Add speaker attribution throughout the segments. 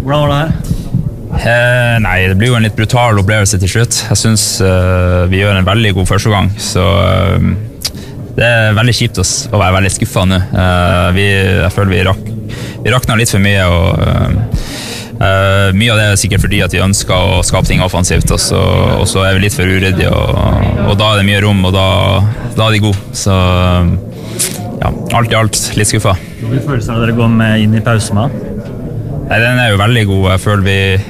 Speaker 1: Hvordan var det her?
Speaker 2: Nei, det blir jo en litt brutal opplevelse til slutt. Jeg synes vi gjør en veldig god første gang, så det veldig kjipt å være veldig skuffet nå. Jeg føler vi rakner litt for mye, og mye av det sikkert fordi at vi ønsker å skape ting offensivt, og så vi litt for uryddige, og da det mye rom, og da de gode. Så ja, alt i alt litt skuffet.
Speaker 1: Hvilke følelser dere går med inn i pausen med?
Speaker 2: Nei, den jo veldig god. Jeg føler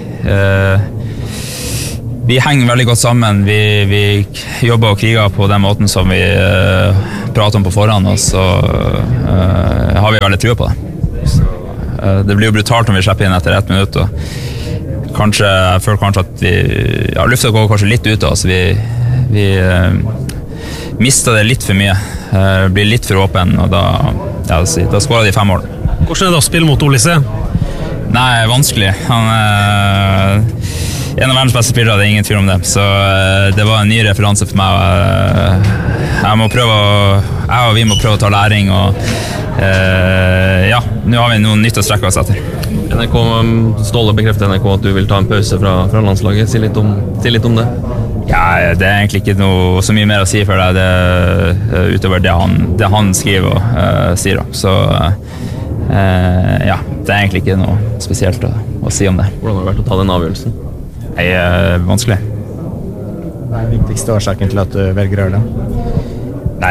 Speaker 2: vi henger veldig godt sammen. Vi jobber og kriger på den måten som vi prater om på forhånd, og så har vi veldig tro på det. Så, det blir jo brutalt om vi slipper inn etter 1 minutt, og jeg føler kanskje at lufta går kanskje litt ut av oss. Vi mistet det litt for mye, blir litt for åpen, og da skårer de 5 mål.
Speaker 3: Hvordan det å spille mot Olise?
Speaker 2: Nei, vanskelig. Han en av verdens beste spillere, det ingen tvil om det. Så det var en ny referanse for meg. Vi må prøve å ta læring, og nå har vi noe nytt å strekke oss etter.
Speaker 4: Ståle bekrefter NRK at du vil ta en pause fra landslaget. Si litt om det.
Speaker 2: Ja, det egentlig ikke så mye mer å si for deg, utover det han skriver og sier. Så det egentlig ikke noe spesielt å si om det.
Speaker 4: Hvordan har det vært å ta den avgjørelsen?
Speaker 2: Det vanskelig.
Speaker 5: Hva den viktigste årsaken til at du velger å gjøre det?
Speaker 2: Nei,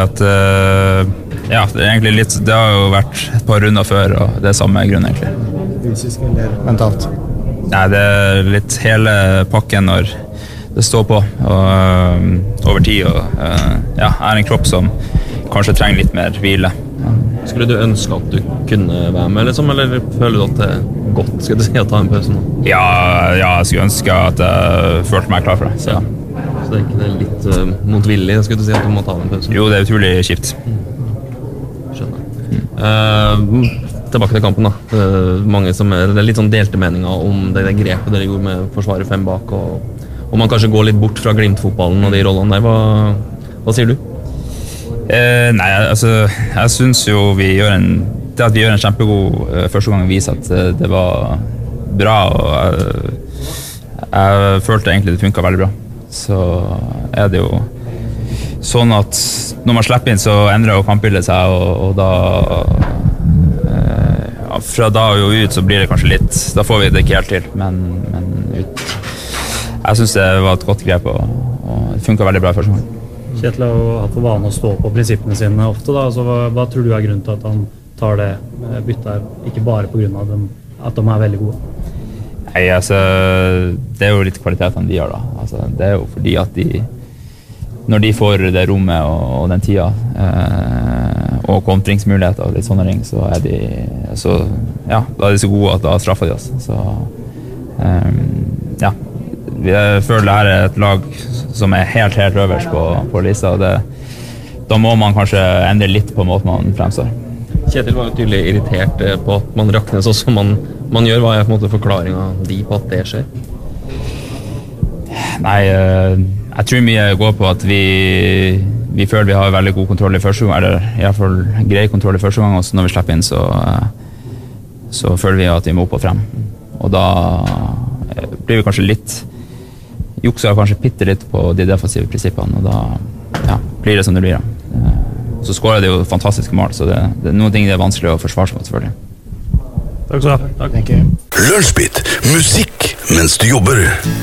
Speaker 2: det egentlig litt. Det har jo vært et par runder før, og det samme grunn egentlig.
Speaker 5: Fysisk eller mentalt?
Speaker 2: Nei, det litt hele pakken når det står på, og over tid, og en kropp som kanskje trenger litt mer hvile.
Speaker 4: Skulle du ønske at du kunne være med, eller føler du at det godt, skal du si, å ta en pause nå?
Speaker 2: Ja, jeg skulle ønske at jeg følte meg klar for det. Så
Speaker 4: det er ikke litt motvillig, skulle du si, at du må ta en pause?
Speaker 2: Jo, det utrolig kjipt.
Speaker 4: Skjønner. Tilbake til kampen da. Det litt sånn delte meninger om det grepet dere gjorde med forsvaret 5 bak, og man kanskje går litt bort fra Glimt-fotballen og de rollene der. Hva sier du?
Speaker 2: Nei, jeg synes jo det at vi gjør en kjempegod første gang viser at det var bra, og jeg følte egentlig det funket veldig bra. Så det jo sånn at når man slipper inn, så endrer jo kampbildet seg, og da fra da og ut så blir det kanskje litt, da får vi det ikke helt til, men jeg synes det var et godt grep, og det funket veldig bra i første gang.
Speaker 1: Kjetil har jo hatt for vane å stå på prinsippene sine ofte, da. Så hva tror du grunnen til at han tar det byttet her, ikke bare på grunn av at de veldig gode?
Speaker 2: Nei, det jo litt kvalitetene de har da. Det jo fordi at når de får det rommet og den tida, og kontringsmuligheter og litt sånne ting, så da de så gode at da straffer de oss. Så jeg føler det her et lag som helt øverst på lista, og da må man kanskje endre litt på måten man fremstår.
Speaker 4: Kjetil var jo tydelig irritert på at man raknes også som man gjør. Hva på en måte forklaringen på at det skjer?
Speaker 2: Nei, jeg tror mye går på at vi føler vi har veldig god kontroll i første gang, eller i hvert fall grei kontroll i første gang, og når vi slipper inn så føler vi at vi må opp og frem. Og da blir vi kanskje jukser kanskje bitte litt på de defensive prinsippene, og da blir det som det blir. Så skårer det jo fantastiske mål, så det noen ting det vanskelig å forsvare seg mot, selvfølgelig.
Speaker 3: Takk skal du ha.
Speaker 1: Takk.
Speaker 6: Lunsjbit, musikk mens du jobber.